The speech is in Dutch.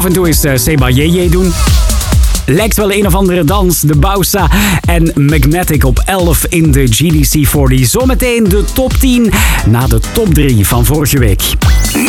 af en toe eens Seba Yeye doen. Lijkt wel een of andere dans, de Bausa en Magnetic op 11 in de GDC 40. Zometeen de top 10 na de top 3 van vorige week.